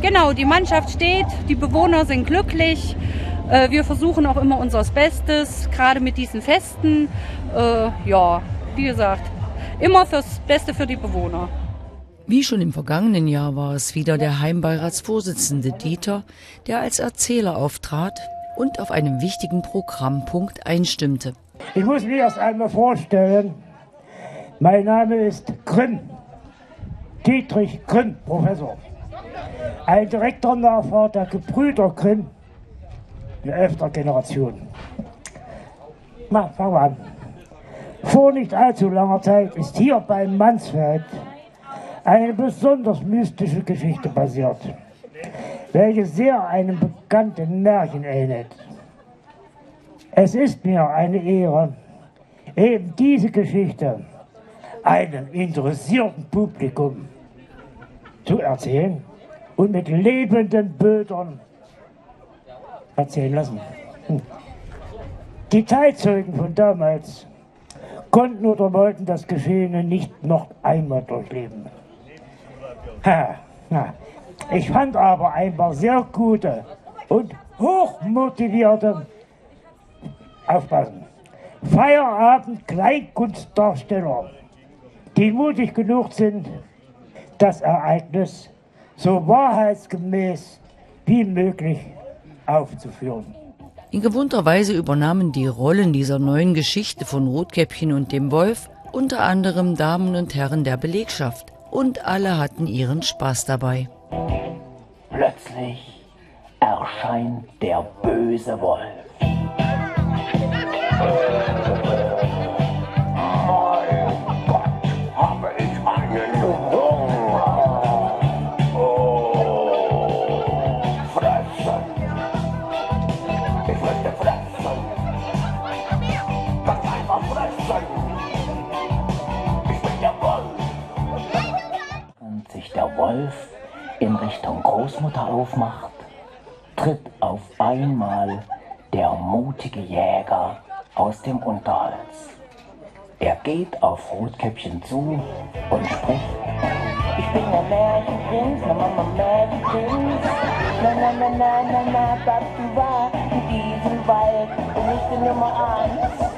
Genau, die Mannschaft steht, die Bewohner sind glücklich. Wir versuchen auch immer unser Bestes, gerade mit diesen Festen. Ja, wie gesagt, immer fürs Beste für die Bewohner. Wie schon im vergangenen Jahr war es wieder der Heimbeiratsvorsitzende Dieter, der als Erzähler auftrat und auf einem wichtigen Programmpunkt einstimmte. Ich muss mich erst einmal vorstellen. Mein Name ist Grimm, Dietrich Grimm, Professor. Ein direkter Nachfahr der Gebrüder Grimm in 11. Generation. Na, fangen wir an. Vor nicht allzu langer Zeit ist hier bei Mansfeld eine besonders mystische Geschichte passiert, welche sehr einem bekannten Märchen ähnelt. Es ist mir eine Ehre, eben diese Geschichte einem interessierten Publikum zu erzählen und mit lebenden Bildern erzählen lassen. Die Zeitzeugen von damals konnten oder wollten das Geschehene nicht noch einmal durchleben. Ich fand aber ein paar sehr gute und hochmotivierte, aufpassen, Feierabend-Kleinkunstdarsteller, die mutig genug sind, das Ereignis so wahrheitsgemäß wie möglich aufzuführen. In gewohnter Weise übernahmen die Rollen dieser neuen Geschichte von Rotkäppchen und dem Wolf unter anderem Damen und Herren der Belegschaft. Und alle hatten ihren Spaß dabei. Plötzlich erscheint der böse Wolf. Der Wolf in Richtung Großmutter aufmacht, tritt auf einmal der mutige Jäger aus dem Unterholz. Er geht auf Rotkäppchen zu und spricht: Ich bin der Märchenprinz, na Mama Märchenprinz, na na na na na na, Babduba, in diesem Wald bin ich die Nummer 1.